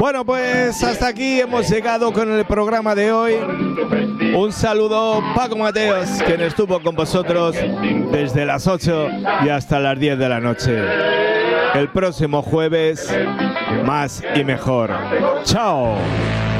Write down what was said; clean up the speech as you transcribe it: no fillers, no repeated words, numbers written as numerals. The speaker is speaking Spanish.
Bueno, pues hasta aquí hemos llegado con el programa de hoy. Un saludo, Paco Mateos, quien estuvo con vosotros desde las 8 y hasta las 10 de la noche. El próximo jueves, más y mejor. ¡Chao!